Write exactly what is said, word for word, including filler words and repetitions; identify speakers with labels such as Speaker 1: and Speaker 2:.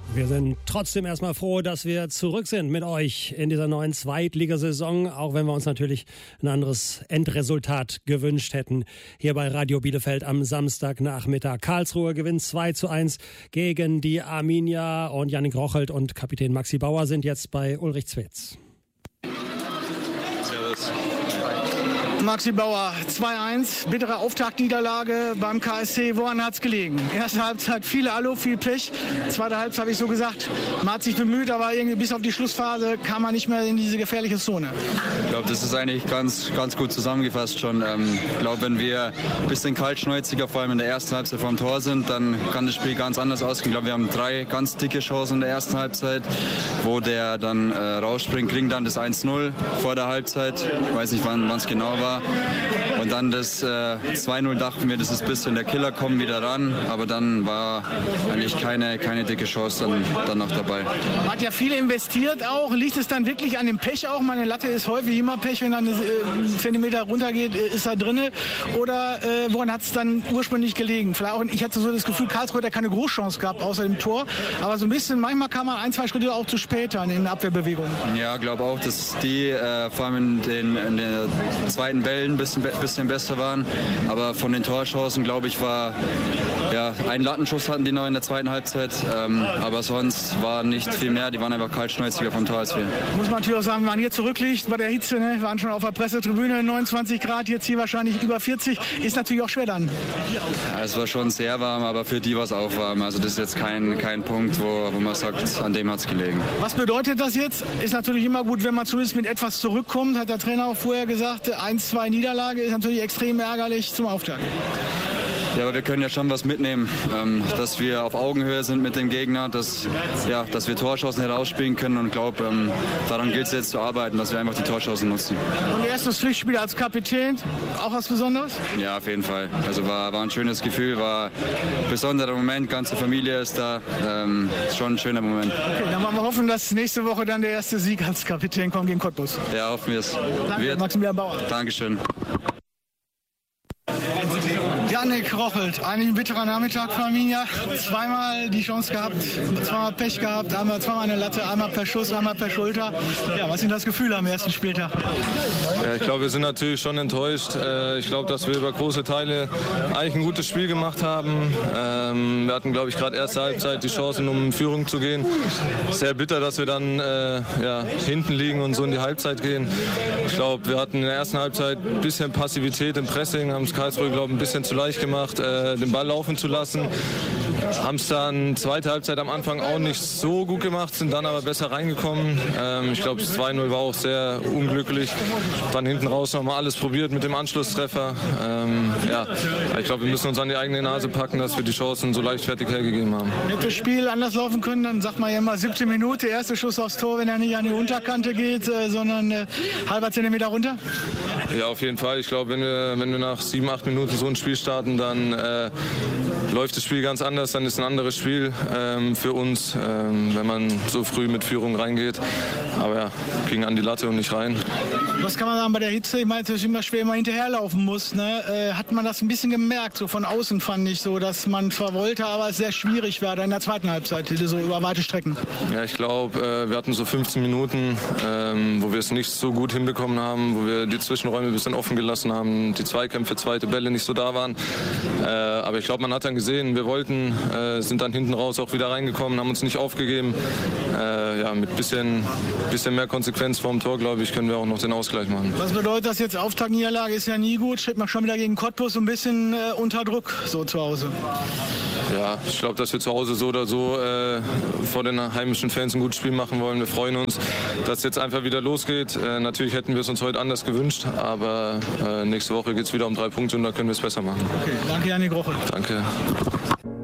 Speaker 1: Wir sind trotzdem erstmal froh, dass wir zurück sind mit euch in dieser neuen Zweitligasaison, auch wenn wir uns natürlich ein anderes Endresultat gewünscht hätten. Hier bei Radio Bielefeld am Samstagnachmittag. Karlsruhe gewinnt zwei zu eins gegen die Arminia und Jannik Rochelt und Kapitän Maxi Bauer sind jetzt bei Ulrich Zwetz.
Speaker 2: Servus.
Speaker 3: Maxi Bauer, zwei eins, bittere Auftaktniederlage beim K S C. Woran hat es gelegen? Erste Halbzeit viel Alu, viel Pech. Zweite Halbzeit habe ich so gesagt, man hat sich bemüht, aber irgendwie bis auf die Schlussphase kam man nicht mehr in diese gefährliche Zone.
Speaker 2: Ich glaube, das ist eigentlich ganz, ganz gut zusammengefasst schon. Ähm, ich glaube, wenn wir ein bisschen kaltschnäuziger, vor allem in der ersten Halbzeit vorm Tor sind, dann kann das Spiel ganz anders ausgehen. Ich glaube, wir haben drei ganz dicke Chancen in der ersten Halbzeit, wo der dann äh, rausspringt, kriegen dann das eins null vor der Halbzeit. Ich weiß nicht, wann es genau war. Und dann das äh, zwei null dachten wir, das ist ein bisschen der Killer, kommen wieder ran. Aber dann war eigentlich keine, keine dicke Chance dann, dann noch dabei.
Speaker 3: Man hat ja viel investiert auch. Liegt es dann wirklich an dem Pech auch? Meine Latte ist häufig immer Pech, wenn dann ein äh, Zentimeter runtergeht, äh, ist er drinne. Oder äh, woran hat es dann ursprünglich gelegen? Vielleicht auch, ich hatte so das Gefühl, Karlsruhe hat keine Großchance gehabt außer dem Tor. Aber so ein bisschen, manchmal kam man ein, zwei Schritte auch zu spät dann in der Abwehrbewegung.
Speaker 2: Ja, glaube auch, dass die äh, vor allem in den, in den zweiten Bällen ein bisschen, bisschen besser waren. Aber von den Torchancen, glaube ich, war ja, einen Lattenschuss hatten die noch in der zweiten Halbzeit. Ähm, aber sonst war nicht viel mehr. Die waren einfach kaltschnäuziger vom Tor als wir.
Speaker 3: Muss man natürlich auch sagen, wenn man hier zurückliegt bei der Hitze, ne? Wir waren schon auf der Pressetribüne, neunundzwanzig Grad, jetzt hier wahrscheinlich über vierzig. Ist natürlich auch schwer dann.
Speaker 2: Ja, es war schon sehr warm, aber für die war es auch warm. Also das ist jetzt kein, kein Punkt, wo, wo man sagt, an dem hat es gelegen.
Speaker 3: Was bedeutet das jetzt? Ist natürlich immer gut, wenn man zumindest mit etwas zurückkommt. Hat der Trainer auch vorher gesagt, eins zwei Niederlage ist natürlich extrem ärgerlich zum Auftakt.
Speaker 2: Ja, aber wir können ja schon was mitnehmen, ähm, dass wir auf Augenhöhe sind mit dem Gegner, dass, ja, dass wir Torchancen herausspielen können und ich glaube, ähm, daran gilt es jetzt zu arbeiten, dass wir einfach die Torchancen nutzen.
Speaker 3: Und erstes Pflichtspiel als Kapitän, auch was Besonderes?
Speaker 2: Ja, auf jeden Fall. Also war, war ein schönes Gefühl, war ein besonderer Moment, ganze Familie ist da, ähm, schon ein schöner Moment.
Speaker 3: Okay, dann wollen wir hoffen, dass nächste Woche dann der erste Sieg als Kapitän kommt gegen Cottbus.
Speaker 2: Ja, hoffen wir es.
Speaker 3: Danke, Maximilian Bauer.
Speaker 2: Dankeschön.
Speaker 3: Jannik Rochelt, eigentlich ein bitterer Nachmittag für Arminia. Zweimal die Chance gehabt, zweimal Pech gehabt, einmal zweimal eine Latte, einmal per Schuss, einmal per Schulter. Ja, was ist das Gefühl am ersten Spieltag?
Speaker 4: Ja, ich glaube, wir sind natürlich schon enttäuscht. Ich glaube, dass wir über große Teile eigentlich ein gutes Spiel gemacht haben. Wir hatten, glaube ich, gerade erste Halbzeit die Chancen, um in Führung zu gehen. Sehr bitter, dass wir dann ja, hinten liegen und so in die Halbzeit gehen. Ich glaube, wir hatten in der ersten Halbzeit ein bisschen Passivität im Pressing, haben es Karlsruhe, glaube ich, ein bisschen zu leicht gemacht, äh, den Ball laufen zu lassen. Haben es dann zweite Halbzeit am Anfang auch nicht so gut gemacht, sind dann aber besser reingekommen. Ähm, ich glaube, das zwei null war auch sehr unglücklich. Dann hinten raus nochmal alles probiert mit dem Anschlusstreffer. Ähm, ja, ich glaube, wir müssen uns an die eigene Nase packen, dass wir die Chancen so leichtfertig hergegeben haben.
Speaker 3: Hätte das Spiel anders laufen können, dann sagt man ja immer siebte Minute, erster Schuss aufs Tor, wenn er nicht an die Unterkante geht, äh, sondern äh, halber Zentimeter runter?
Speaker 4: Ja, auf jeden Fall. Ich glaube, wenn wir, wenn wir nach sieben, acht Minuten so ein Spiel starten, dann äh, läuft das Spiel ganz anders, dann ist ein anderes Spiel ähm, für uns, ähm, wenn man so früh mit Führung reingeht. Aber ja, ging an die Latte und nicht rein.
Speaker 3: Was kann man sagen bei der Hitze? Ich meine, es ist immer schwer, immer hinterherlaufen muss. Ne? Äh, hat man das ein bisschen gemerkt, so von außen fand ich so, dass man zwar wollte, aber es sehr schwierig war in der zweiten Halbzeit, so über weite Strecken.
Speaker 4: Ja, ich glaube, äh, wir hatten so fünfzehn Minuten, ähm, wo wir es nicht so gut hinbekommen haben, wo wir die Zwischenräume ein bisschen offen gelassen haben, die Zweikämpfe, zweite Bälle nicht so da waren. Äh, aber ich glaube, man hat dann gesehen, wir wollten, äh, sind dann hinten raus auch wieder reingekommen, haben uns nicht aufgegeben. Äh, ja, mit bisschen, bisschen mehr Konsequenz vorm Tor, glaube ich, können wir auch noch den Ausgleich machen.
Speaker 3: Was bedeutet das jetzt? Auftaktniederlage ist ja nie gut. Steht man schon wieder gegen Cottbus ein bisschen äh, unter Druck, so zu Hause?
Speaker 4: Ja, ich glaube, dass wir zu Hause so oder so äh, vor den heimischen Fans ein gutes Spiel machen wollen. Wir freuen uns, dass es jetzt einfach wieder losgeht. Äh, natürlich hätten wir es uns heute anders gewünscht, aber äh, nächste Woche geht es wieder um drei Punkte und da können wir es besser machen.
Speaker 3: Okay, danke Jannik Rochelt.
Speaker 4: Danke.